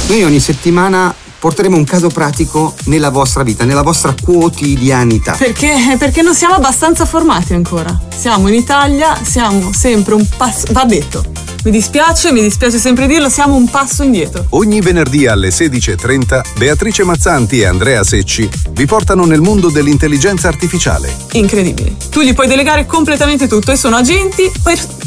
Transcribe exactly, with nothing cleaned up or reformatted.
Noi ogni settimana porteremo un caso pratico nella vostra vita, nella vostra quotidianità. Perché? Perché non siamo abbastanza formati ancora. Siamo in Italia, siamo sempre un passo... Va detto, mi dispiace, mi dispiace sempre dirlo, siamo un passo indietro. Ogni venerdì alle sedici e trenta Beatrice Mazzanti e Andrea Secci vi portano nel mondo dell'intelligenza artificiale. Incredibile. Tu gli puoi delegare completamente tutto e sono agenti per-